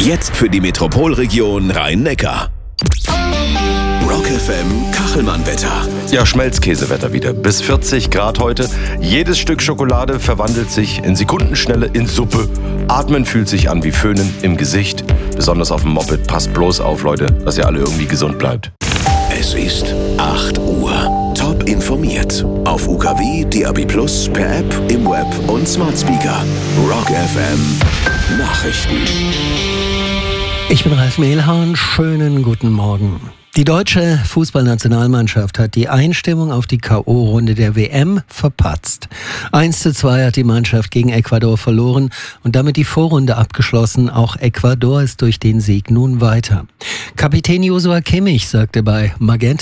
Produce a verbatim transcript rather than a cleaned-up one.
Jetzt für die Metropolregion Rhein-Neckar. Rock F M Kachelmann-Wetter. Ja, Schmelzkäsewetter wieder. Bis vierzig Grad heute. Jedes Stück Schokolade verwandelt sich in Sekundenschnelle in Suppe. Atmen fühlt sich an wie Föhnen im Gesicht. Besonders auf dem Moped. Passt bloß auf, Leute, dass ihr alle irgendwie gesund bleibt. Es ist acht Uhr. Top informiert. Auf U K W, D A B plus, per App, im Web und Smart Speaker. Rock F M Nachrichten. Ich bin Ralf Mehlhahn. Schönen guten Morgen. Die deutsche Fußballnationalmannschaft hat die Einstimmung auf die K O-Runde der W M verpatzt. eins zu zwei hat die Mannschaft gegen Ecuador verloren und damit die Vorrunde abgeschlossen. Auch Ecuador ist durch den Sieg nun weiter. Kapitän Joshua Kimmich sagte bei Magenta